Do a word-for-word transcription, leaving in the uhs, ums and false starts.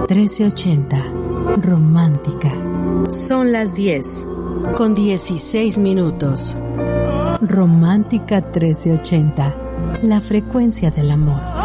trece ochenta. Romántica. Son las diez, con dieciséis minutos. Romántica trece ochenta. La frecuencia del amor.